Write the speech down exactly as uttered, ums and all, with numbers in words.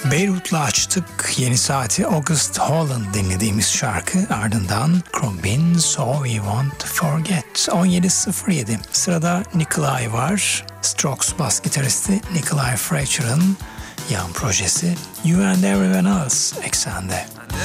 Beyrut'la açtık yeni saati. August Holland dinlediğimiz şarkı, ardından Crumbin So We Won't Forget. on yedi sıfır yedi. Sırada Nikolai var. Strokes bas gitaristi Nikolai Fraicher'ın yan projesi You and Everyone Else eksende.